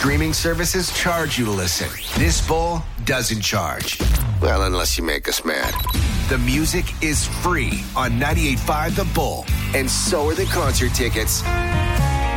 streaming services charge you to listen. This bowl doesn't charge. Well, unless you make us mad. The music is free on 98.5 The Bull. And so are the concert tickets.